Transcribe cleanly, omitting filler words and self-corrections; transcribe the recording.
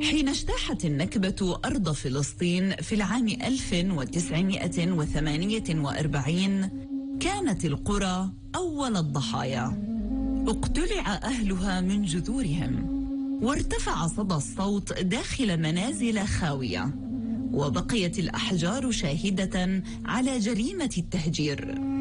حين اجتاحت النكبة أرض فلسطين في العام 1948 كانت القرى أول الضحايا. اقتلع أهلها من جذورهم، وارتفع صدى الصوت داخل منازل خاوية، وبقيت الأحجار شاهدة على جريمة التهجير.